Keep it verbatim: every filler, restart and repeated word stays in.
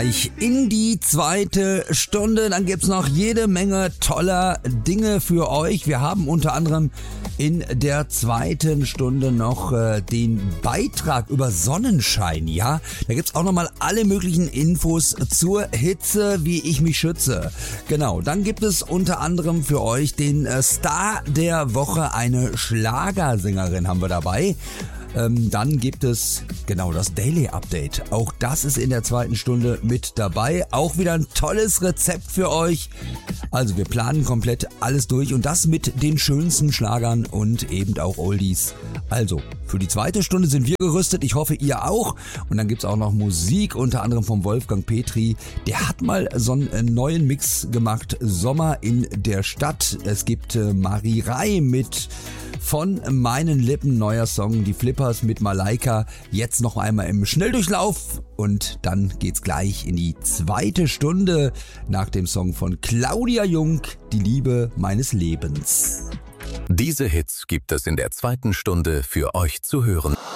In die zweite Stunde, dann gibt's noch jede Menge toller Dinge für euch. Wir haben unter anderem in der zweiten Stunde noch äh, den Beitrag über Sonnenschein, ja. Da gibt's auch nochmal alle möglichen Infos zur Hitze, wie ich mich schütze. Genau, dann gibt es unter anderem für euch den äh, Star der Woche, eine Schlagersängerin haben wir dabei. Ähm, dann gibt es genau das Daily Update. Auch das ist in der zweiten Stunde mit dabei. Auch wieder ein tolles Rezept für euch. Also wir planen komplett alles durch und das mit den schönsten Schlagern und eben auch Oldies. Also für die zweite Stunde sind wir gerüstet. Ich hoffe, ihr auch. Und dann gibt's auch noch Musik, unter anderem vom Wolfgang Petri. Der hat mal so einen neuen Mix gemacht. Sommer in der Stadt. Es gibt äh, Marie Rai mit Von meinen Lippen, neuer Song, die Flippers mit Malaika, jetzt noch einmal im Schnelldurchlauf und dann geht's gleich in die zweite Stunde nach dem Song von Claudia Jung, die Liebe meines Lebens. Diese Hits gibt es in der zweiten Stunde für euch zu hören.